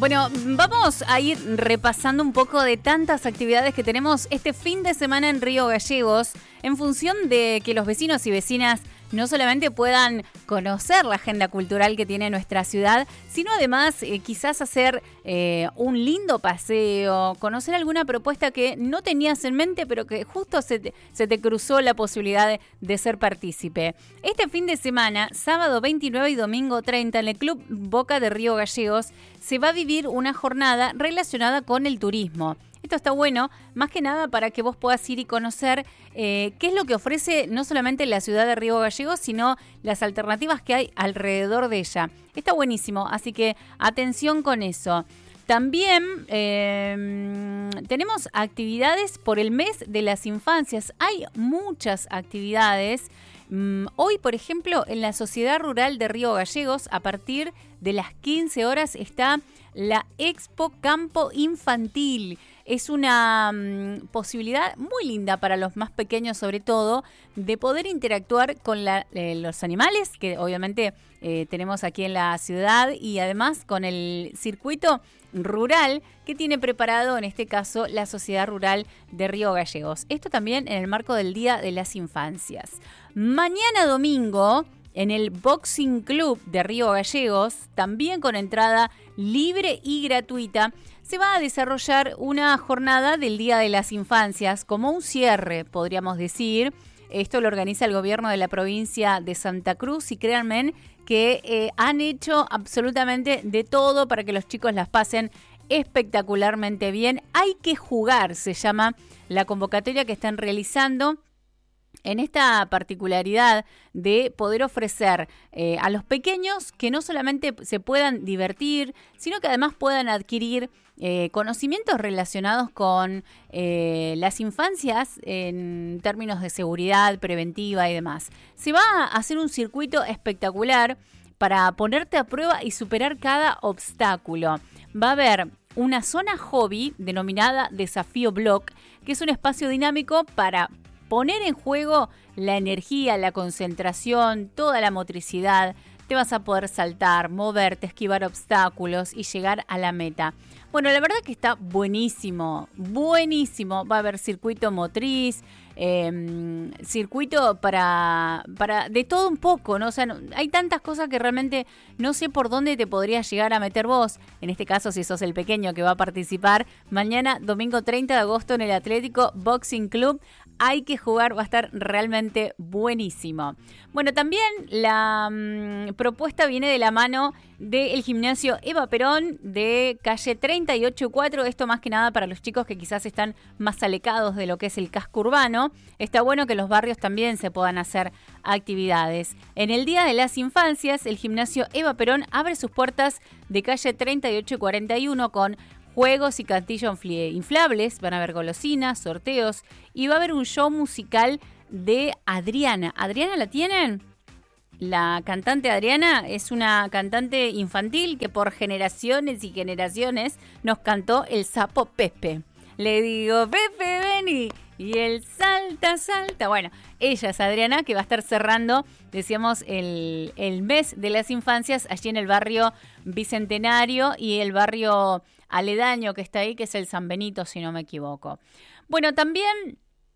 Bueno, vamos a ir repasando un poco de tantas actividades que tenemos este fin de semana en Río Gallegos, en función de que los vecinos y vecinas no solamente puedan conocer la agenda cultural que tiene nuestra ciudad, sino además quizás hacer un lindo paseo, conocer alguna propuesta que no tenías en mente, pero que justo se te cruzó la posibilidad de ser partícipe. Este fin de semana, sábado 29 y domingo 30, en el Club Boca de Río Gallegos, se va a vivir una jornada relacionada con el turismo. Esto está bueno, más que nada para que vos puedas ir y conocer qué es lo que ofrece no solamente la ciudad de Río Gallegos, sino las alternativas que hay alrededor de ella. Está buenísimo, así que atención con eso. También tenemos actividades por el mes de las infancias. Hay muchas actividades. Hoy, por ejemplo, en la Sociedad Rural de Río Gallegos, a partir de las 15 horas, está la Expo Campo Infantil. Es una posibilidad muy linda para los más pequeños, sobre todo, de poder interactuar con los animales que obviamente tenemos aquí en la ciudad, y además con el circuito rural que tiene preparado, en este caso, la Sociedad Rural de Río Gallegos. Esto también en el marco del Día de las Infancias. Mañana domingo, en el Boxing Club de Río Gallegos, también con entrada libre y gratuita, se va a desarrollar una jornada del Día de las Infancias, como un cierre, podríamos decir. Esto lo organiza el gobierno de la provincia de Santa Cruz, y créanme que han hecho absolutamente de todo para que los chicos las pasen espectacularmente bien. Hay que jugar, se llama la convocatoria que están realizando, en esta particularidad de poder ofrecer a los pequeños que no solamente se puedan divertir, sino que además puedan adquirir conocimientos relacionados con las infancias en términos de seguridad preventiva y demás. Se va a hacer un circuito espectacular para ponerte a prueba y superar cada obstáculo. Va a haber una zona hobby denominada Desafío Block, que es un espacio dinámico para poner en juego la energía, la concentración, toda la motricidad. Te vas a poder saltar, moverte, esquivar obstáculos y llegar a la meta. Bueno, la verdad que está buenísimo, buenísimo. Va a haber circuito motriz, circuito para de todo un poco, ¿no? O sea, hay tantas cosas que realmente no sé por dónde te podrías llegar a meter vos. En este caso, si sos el pequeño que va a participar, mañana, domingo 30 de agosto, en el Atlético Boxing Club. Hay que jugar, va a estar realmente buenísimo. Bueno, también la propuesta viene de la mano del gimnasio Eva Perón de calle 38 y 4. Esto más que nada para los chicos que quizás están más alejados de lo que es el casco urbano. Está bueno que los barrios también se puedan hacer actividades. En el Día de las Infancias, el gimnasio Eva Perón abre sus puertas de calle 38 y 41 con juegos y castillos inflables. Van a haber golosinas, sorteos, y va a haber un show musical de Adriana. ¿Adriana la tienen? La cantante Adriana es una cantante infantil que por generaciones y generaciones nos cantó el sapo Pepe. Le digo, Pepe, vení. Y él salta, salta. Bueno, ella es Adriana, que va a estar cerrando, decíamos, el mes de las infancias allí en el barrio Bicentenario y el barrio aledaño que está ahí, que es el San Benito, si no me equivoco. Bueno, también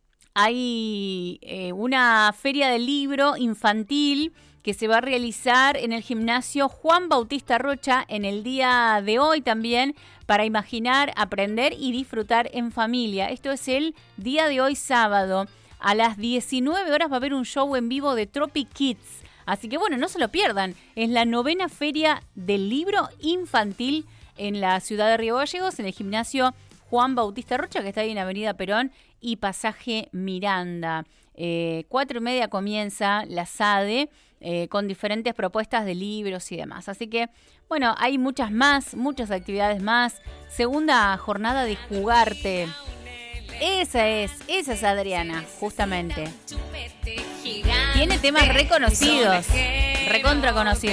hay una feria del libro infantil que se va a realizar en el gimnasio Juan Bautista Rocha en el día de hoy también, para imaginar, aprender y disfrutar en familia. Esto es el día de hoy, sábado. A las 19 horas va a haber un show en vivo de Tropic Kids. Así que bueno, no se lo pierdan. Es la 9ª feria del libro infantil en la ciudad de Río Gallegos, en el gimnasio Juan Bautista Rocha, que está ahí en Avenida Perón y Pasaje Miranda. 4:30 comienza la SADE con diferentes propuestas de libros y demás. Así que, bueno, hay muchas actividades más. Segunda jornada de Jugarte. Esa es Adriana, justamente. Tiene temas reconocidos, recontra conocidos.